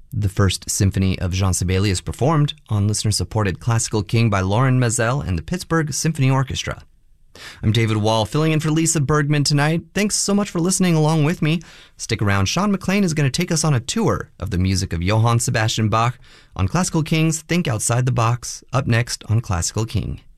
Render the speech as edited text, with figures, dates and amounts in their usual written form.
The First Symphony of Jean Sibelius performed on listener-supported Classical King by Lauren Mazel and the Pittsburgh Symphony Orchestra. I'm David Wall, filling in for Lisa Bergman tonight. Thanks so much for listening along with me. Stick around. Sean McLean is going to take us on a tour of the music of Johann Sebastian Bach on Classical King's Think Outside the Box, up next on Classical King.